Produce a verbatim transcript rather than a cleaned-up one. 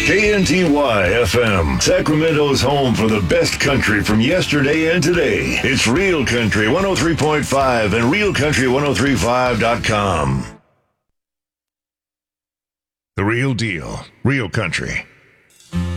K N T Y F M, Sacramento's home for the best country from yesterday and today. It's Real Country one oh three point five and real country ten thirty-five dot com. The real deal. Real Country